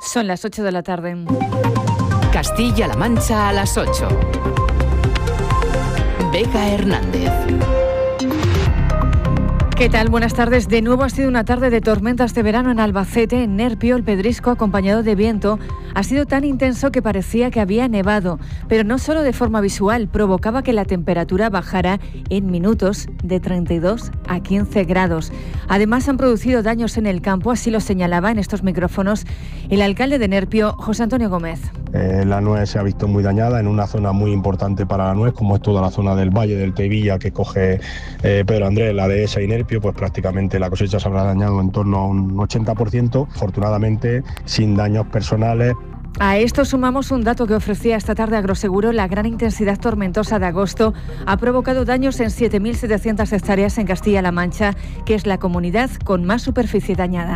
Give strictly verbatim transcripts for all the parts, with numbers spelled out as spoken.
Son las ocho de la tarde. Castilla-La Mancha a las ocho. Vega Hernández. ¿Qué tal? Buenas tardes. De nuevo ha sido una tarde de tormentas de verano en Albacete. En Nerpio, el pedrisco acompañado de viento ha sido tan intenso que parecía que había nevado, pero no solo de forma visual, provocaba que la temperatura bajara en minutos de treinta y dos a quince grados. Además, han producido daños en el campo, así lo señalaba en estos micrófonos el alcalde de Nerpio, José Antonio Gómez. Eh, la nuez se ha visto muy dañada en una zona muy importante para la nuez, como es toda la zona del Valle del Tevilla que coge eh, Pedro Andrés, la Dehesa y Nerpio, pues prácticamente la cosecha se habrá dañado en torno a un ochenta por ciento, afortunadamente sin daños personales. A esto sumamos un dato que ofrecía esta tarde Agroseguro. La gran intensidad tormentosa de agosto ha provocado daños en siete mil setecientas hectáreas en Castilla-La Mancha, que es la comunidad con más superficie dañada.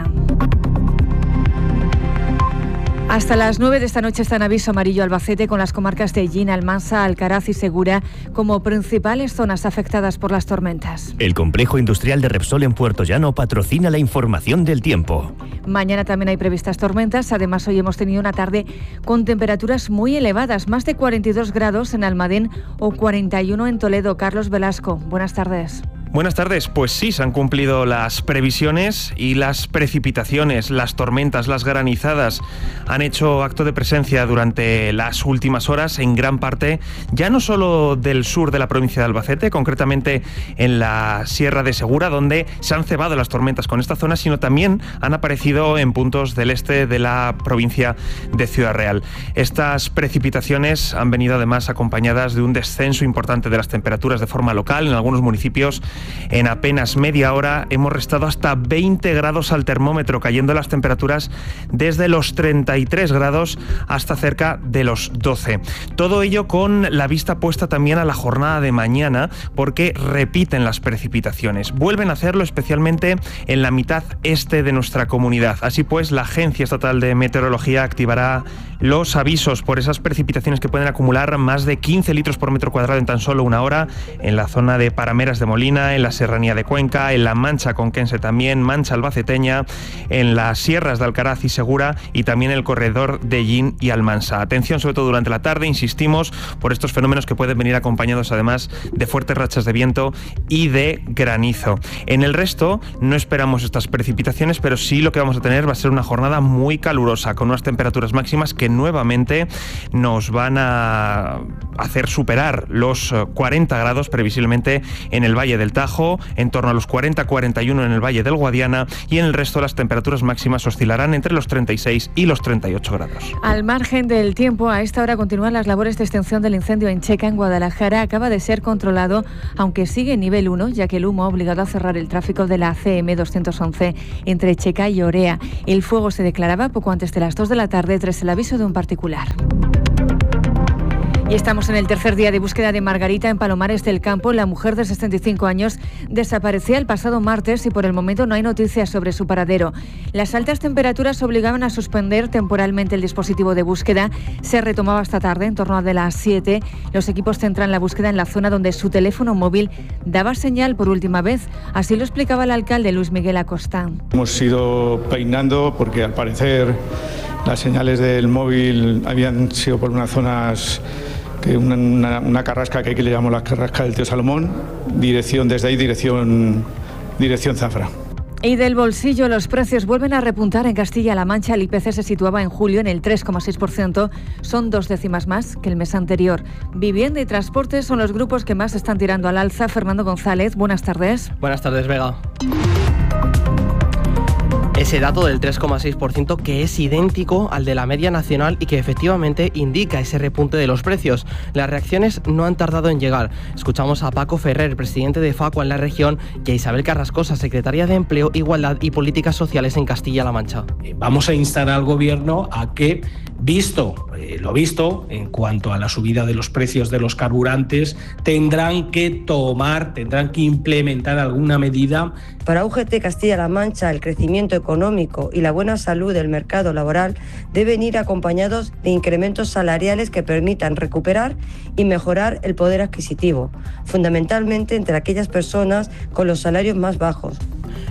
Hasta las nueve de esta noche está en aviso amarillo Albacete, con las comarcas de Ellín, Almansa, Alcaraz y Segura como principales zonas afectadas por las tormentas. El complejo industrial de Repsol en Puerto Llano patrocina la información del tiempo. Mañana también hay previstas tormentas. Además, hoy hemos tenido una tarde con temperaturas muy elevadas, más de cuarenta y dos grados en Almadén o cuarenta y uno en Toledo. Carlos Velasco, buenas tardes. Buenas tardes. Pues sí, se han cumplido las previsiones y las precipitaciones, las tormentas, las granizadas han hecho acto de presencia durante las últimas horas en gran parte, ya no solo del sur de la provincia de Albacete, concretamente en la Sierra de Segura, donde se han cebado las tormentas con esta zona, sino también han aparecido en puntos del este de la provincia de Ciudad Real. Estas precipitaciones han venido además acompañadas de un descenso importante de las temperaturas de forma local en algunos municipios. En apenas media hora hemos restado hasta veinte grados al termómetro, cayendo las temperaturas desde los treinta y tres grados hasta cerca de los doce. Todo ello con la vista puesta también a la jornada de mañana, porque repiten las precipitaciones. Vuelven a hacerlo especialmente en la mitad este de nuestra comunidad. Así pues, la Agencia Estatal de Meteorología activará los avisos por esas precipitaciones que pueden acumular más de quince litros por metro cuadrado en tan solo una hora en la zona de Parameras de Molina, en la Serranía de Cuenca, en la Mancha Conquense también, Mancha Albaceteña, en las sierras de Alcaraz y Segura y también el corredor de Ellín y Almansa. Atención sobre todo durante la tarde, insistimos, por estos fenómenos que pueden venir acompañados además de fuertes rachas de viento y de granizo. En el resto no esperamos estas precipitaciones, pero sí lo que vamos a tener va a ser una jornada muy calurosa, con unas temperaturas máximas que nuevamente nos van a hacer superar los cuarenta grados previsiblemente en el Valle del Tajo, en torno a los cuarenta a cuarenta y uno en el Valle del Guadiana, y en el resto las temperaturas máximas oscilarán entre los treinta y seis y los treinta y ocho grados. Al margen del tiempo, a esta hora continúan las labores de extinción del incendio en Checa, en Guadalajara. Acaba de ser controlado, aunque sigue en nivel uno, ya que el humo ha obligado a cerrar el tráfico de la C M doscientos once entre Checa y Orea. El fuego se declaraba poco antes de las dos de la tarde tras el aviso de un particular. Y estamos en el tercer día de búsqueda de Margarita en Palomares del Campo. La mujer de sesenta y cinco años desaparecía el pasado martes y por el momento no hay noticias sobre su paradero. Las altas temperaturas obligaban a suspender temporalmente el dispositivo de búsqueda. Se retomaba esta tarde, en torno a de las siete. Los equipos centran la búsqueda en la zona donde su teléfono móvil daba señal por última vez. Así lo explicaba el alcalde Luis Miguel Acosta. Hemos ido peinando porque al parecer las señales del móvil habían sido por unas zonas... Una, una, una carrasca que aquí le llamamos la carrasca del Tío Salomón, dirección desde ahí, dirección, dirección Zafra. Y del bolsillo, los precios vuelven a repuntar en Castilla-La Mancha. El I P C se situaba en julio en el tres coma seis por ciento, son dos décimas más que el mes anterior. Vivienda y transporte son los grupos que más están tirando al alza. Fernando González, buenas tardes. Buenas tardes, Vega. Ese dato del tres coma seis por ciento que es idéntico al de la media nacional y que efectivamente indica ese repunte de los precios. Las reacciones no han tardado en llegar. Escuchamos a Paco Ferrer, presidente de Facua en la región, y a Isabel Carrascosa, secretaria de Empleo, Igualdad y Políticas Sociales en Castilla-La Mancha. Vamos a instar al Gobierno a que, visto eh, lo visto en cuanto a la subida de los precios de los carburantes, tendrán que tomar, tendrán que implementar alguna medida. Para U G T Castilla-La Mancha, el crecimiento económico y la buena salud del mercado laboral deben ir acompañados de incrementos salariales que permitan recuperar y mejorar el poder adquisitivo, fundamentalmente entre aquellas personas con los salarios más bajos.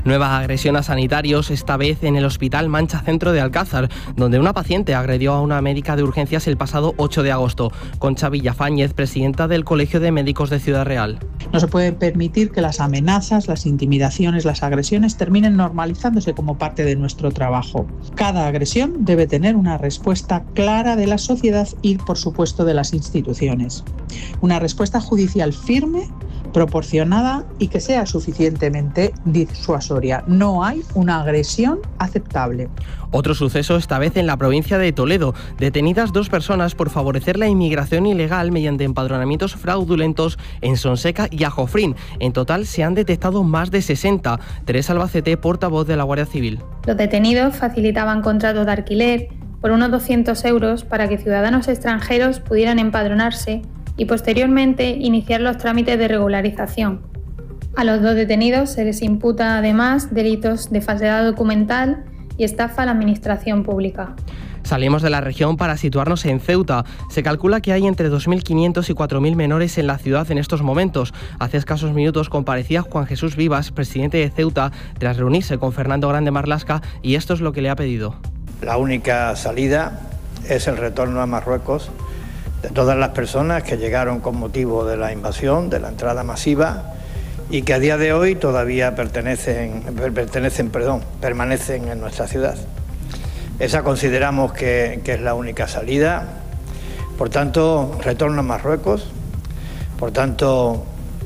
Nueva agresión a sanitarios, esta vez en el Hospital Mancha Centro de Alcázar, donde una paciente agredió a una médica de urgencias el pasado ocho de agosto. Concha Villafáñez, presidenta del Colegio de Médicos de Ciudad Real. No se puede permitir que las amenazas, las intimidaciones, las agresiones terminen normalizándose como parte de nuestro trabajo. Cada agresión debe tener una respuesta clara de la sociedad y, por supuesto, de las instituciones. Una respuesta judicial firme, proporcionada y que sea suficientemente disuasoria. No hay una agresión aceptable. Otro suceso, esta vez en la provincia de Toledo. Detenidas dos personas por favorecer la inmigración ilegal mediante empadronamientos fraudulentos en Sonseca y Ajofrín. En total se han detectado más de sesenta. Teresa Albacete, portavoz de la Guardia Civil. Los detenidos facilitaban contratos de alquiler por unos doscientos euros para que ciudadanos extranjeros pudieran empadronarse y posteriormente iniciar los trámites de regularización. A los dos detenidos se les imputa además delitos de falsedad documental y estafa a la administración pública. Salimos de la región para situarnos en Ceuta. Se calcula que hay entre dos mil quinientos y cuatro mil menores en la ciudad en estos momentos. Hace escasos minutos comparecía Juan Jesús Vivas, presidente de Ceuta, tras reunirse con Fernando Grande Marlaska, y esto es lo que le ha pedido. La única salida es el retorno a Marruecos de todas las personas que llegaron con motivo de la invasión, de la entrada masiva, y que a día de hoy todavía pertenecen, pertenecen, perdón, permanecen en nuestra ciudad. Esa consideramos que, que es la única salida. Por tanto, retorno a Marruecos, por tanto,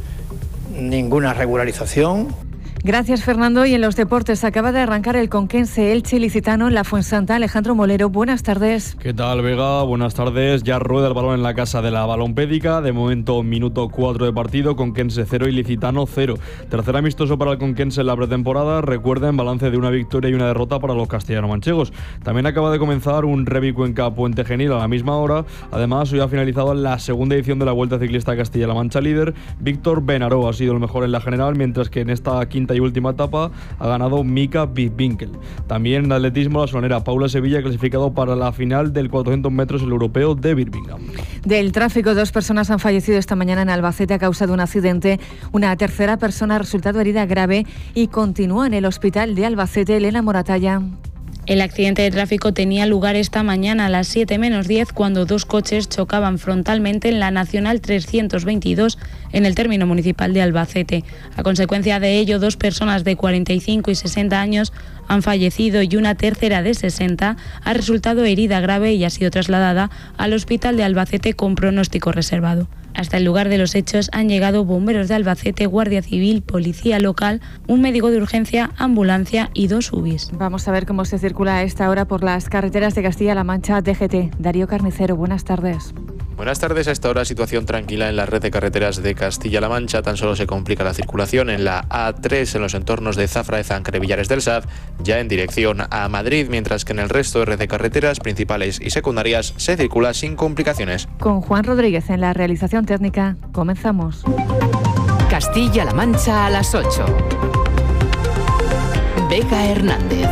ninguna regularización. Gracias, Fernando. Y en los deportes acaba de arrancar el conquense Elche ilicitano en la Fuensanta. Alejandro Molero, buenas tardes. ¿Qué tal, Vega? Buenas tardes. Ya rueda el balón en la casa de la Balompédica. De momento, minuto cuatro de partido, conquense cero, ilicitano cero. Tercer amistoso para el conquense en la pretemporada. Recuerden, balance de una victoria y una derrota para los castellano-manchegos. También acaba de comenzar un Revi Cuenca Puente Genil a la misma hora. Además, hoy ha finalizado la segunda edición de la Vuelta Ciclista Castilla-La Mancha líder. Víctor Benaró ha sido el mejor en la general, mientras que en esta quinta y última etapa ha ganado Mika Wittwinkel. También en atletismo, la solonera Paula Sevilla clasificado para la final del cuatrocientos metros el europeo de Birmingham. Del tráfico, dos personas han fallecido esta mañana en Albacete a causa de un accidente. Una tercera persona ha resultado herida grave y continúa en el hospital de Albacete. Elena Moratalla. El accidente de tráfico tenía lugar esta mañana a las siete menos diez cuando dos coches chocaban frontalmente en la Nacional trescientos veintidós en el término municipal de Albacete. A consecuencia de ello, dos personas de cuarenta y cinco y sesenta años han fallecido y una tercera de sesenta ha resultado herida grave y ha sido trasladada al hospital de Albacete con pronóstico reservado. Hasta el lugar de los hechos han llegado bomberos de Albacete, Guardia Civil, Policía Local, un médico de urgencia, ambulancia y dos U B Is. Vamos a ver cómo se circula a esta hora por las carreteras de Castilla-La Mancha. D G T. Darío Carnicero, buenas tardes. Buenas tardes. A esta hora situación tranquila en la red de carreteras de Castilla-La Mancha. Tan solo se complica la circulación en la A tres en los entornos de Zafra de Zancre, Villares del Saz, ya en dirección a Madrid, mientras que en el resto de red de carreteras principales y secundarias se circula sin complicaciones. Con Juan Rodríguez en la realización técnica, comenzamos. Castilla-La Mancha a las ocho. Vega Hernández.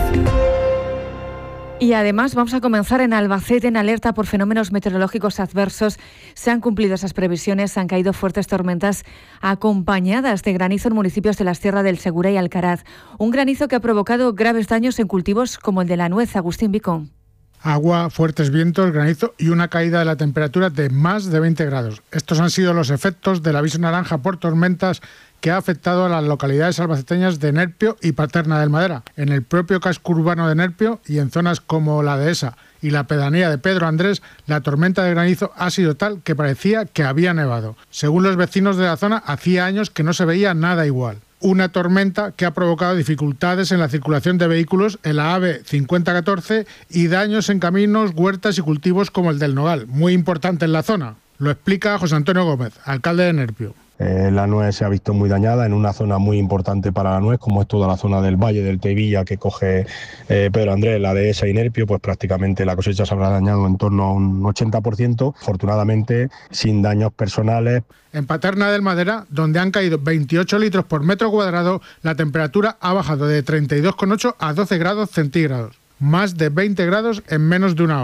Y además vamos a comenzar en Albacete, en alerta por fenómenos meteorológicos adversos. Se han cumplido esas previsiones, han caído fuertes tormentas acompañadas de granizo en municipios de la Sierra del Segura y Alcaraz. Un granizo que ha provocado graves daños en cultivos como el de la nuez. Agustín Vicó. Agua, fuertes vientos, granizo y una caída de la temperatura de más de veinte grados. Estos han sido los efectos del aviso naranja por tormentas que ha afectado a las localidades albaceteñas de Nerpio y Paterna del Madera, en el propio casco urbano de Nerpio y en zonas como la Dehesa y la pedanía de Pedro Andrés. La tormenta de granizo ha sido tal que parecía que había nevado. Según los vecinos de la zona, hacía años que no se veía nada igual. Una tormenta que ha provocado dificultades en la circulación de vehículos en la A V cincuenta catorce y daños en caminos, huertas y cultivos como el del Nogal, muy importante en la zona. Lo explica José Antonio Gómez, alcalde de Nerpio. Eh, la nuez se ha visto muy dañada en una zona muy importante para la nuez, como es toda la zona del Valle del Tevilla que coge eh, Pedro Andrés, la Dehesa y Nerpio, pues prácticamente la cosecha se habrá dañado en torno a un ochenta por ciento, afortunadamente sin daños personales. En Paterna del Madera, donde han caído veintiocho litros por metro cuadrado, la temperatura ha bajado de treinta y dos coma ocho a doce grados centígrados, más de veinte grados en menos de una hora.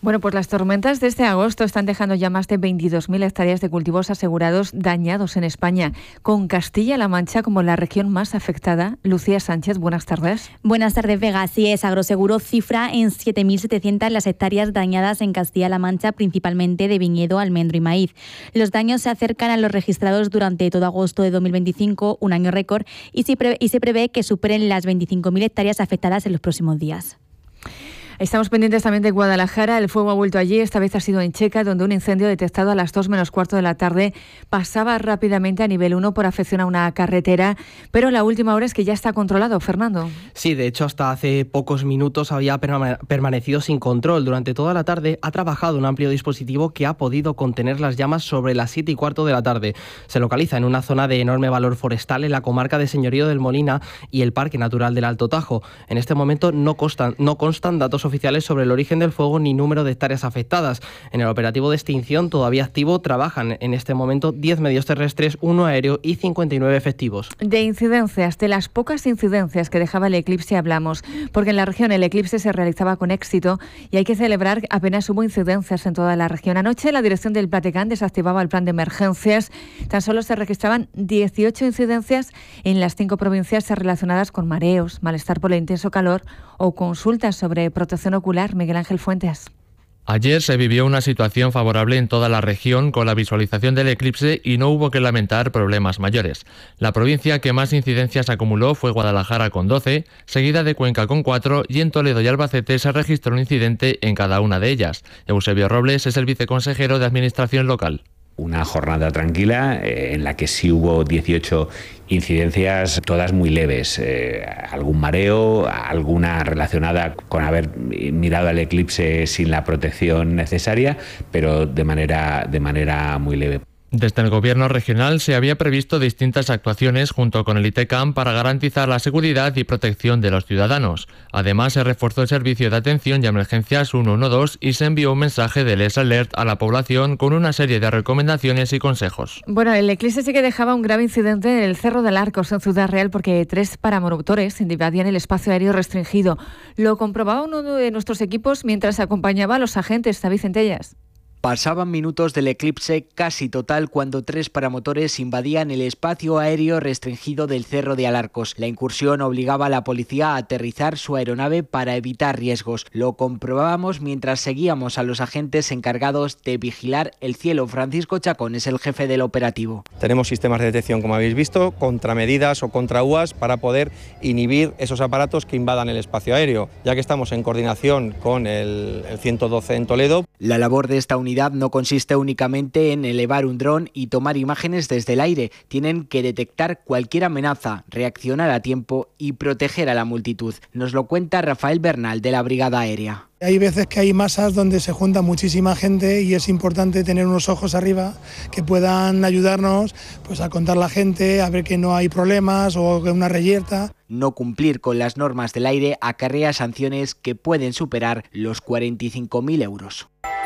Bueno, pues las tormentas de este agosto están dejando ya más de veintidós mil hectáreas de cultivos asegurados dañados en España, con Castilla-La Mancha como la región más afectada. Lucía Sánchez, buenas tardes. Buenas tardes, Vega. Así es, Agroseguro cifra en siete mil setecientas las hectáreas dañadas en Castilla-La Mancha, principalmente de viñedo, almendro y maíz. Los daños se acercan a los registrados durante todo agosto de dos mil veinticinco, un año récord, y se prevé, y se prevé que superen las veinticinco mil hectáreas afectadas en los próximos días. Estamos pendientes también de Guadalajara. El fuego ha vuelto allí. Esta vez ha sido en Checa, donde un incendio detectado a las dos menos cuarto de la tarde pasaba rápidamente a nivel uno por afección a una carretera, pero la última hora es que ya está controlado. Fernando. Sí, de hecho, hasta hace pocos minutos había perma- permanecido sin control. Durante toda la tarde ha trabajado un amplio dispositivo que ha podido contener las llamas sobre las siete y cuarto de la tarde. Se localiza en una zona de enorme valor forestal en la comarca de Señorío del Molina y el Parque Natural del Alto Tajo. En este momento no constan, no constan datos oficiales sobre el origen del fuego ni número de hectáreas afectadas. En el operativo de extinción, todavía activo, trabajan en este momento diez medios terrestres, uno aéreo y cincuenta y nueve efectivos. De incidencias, de las pocas incidencias que dejaba el eclipse hablamos, porque en la región el eclipse se realizaba con éxito y hay que celebrar que apenas hubo incidencias en toda la región. Anoche la dirección del Platecán desactivaba el plan de emergencias. Tan solo se registraban dieciocho incidencias en las cinco provincias relacionadas con mareos, malestar por el intenso calor o consultas sobre protección ocular. Miguel Ángel Fuentes. Ayer se vivió una situación favorable en toda la región con la visualización del eclipse y no hubo que lamentar problemas mayores. La provincia que más incidencias acumuló fue Guadalajara con doce, seguida de Cuenca con cuatro y en Toledo y Albacete se registró un incidente en cada una de ellas. Eusebio Robles es el viceconsejero de Administración Local. Una jornada tranquila eh, en la que sí hubo dieciocho incidencias, todas muy leves. Eh, algún mareo, alguna relacionada con haber mirado al eclipse sin la protección necesaria, pero de manera, de manera muy leve. Desde el Gobierno regional se había previsto distintas actuaciones junto con el ITECAM para garantizar la seguridad y protección de los ciudadanos. Además, se reforzó el servicio de atención y emergencias ciento doce y se envió un mensaje del S Alert a la población con una serie de recomendaciones y consejos. Bueno, el eclipse sí que dejaba un grave incidente en el Cerro del Arcos, en Ciudad Real, porque tres paramotores invadían el espacio aéreo restringido. Lo comprobaba uno de nuestros equipos mientras acompañaba a los agentes. David Centellas. Pasaban minutos del eclipse casi total cuando tres paramotores invadían el espacio aéreo restringido del Cerro de Alarcos. La incursión obligaba a la policía a aterrizar su aeronave para evitar riesgos. Lo comprobábamos mientras seguíamos a los agentes encargados de vigilar el cielo. Francisco Chacón es el jefe del operativo. Tenemos sistemas de detección, como habéis visto, contramedidas o contraúas para poder inhibir esos aparatos que invadan el espacio aéreo, ya que estamos en coordinación con el, el ciento doce en Toledo. La labor de esta unidad no consiste únicamente en elevar un dron y tomar imágenes desde el aire. Tienen que detectar cualquier amenaza, reaccionar a tiempo y proteger a la multitud. Nos lo cuenta Rafael Bernal, de la Brigada Aérea. Hay veces que hay masas donde se junta muchísima gente y es importante tener unos ojos arriba que puedan ayudarnos pues, a contar la gente, a ver que no hay problemas o que una reyerta. No cumplir con las normas del aire acarrea sanciones que pueden superar los cuarenta y cinco mil euros.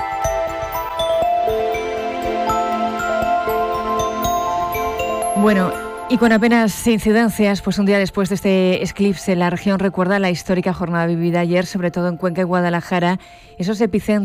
Bueno, y con apenas incidencias, pues un día después de este eclipse, la región recuerda la histórica jornada vivida ayer, sobre todo en Cuenca y Guadalajara, esos epicentros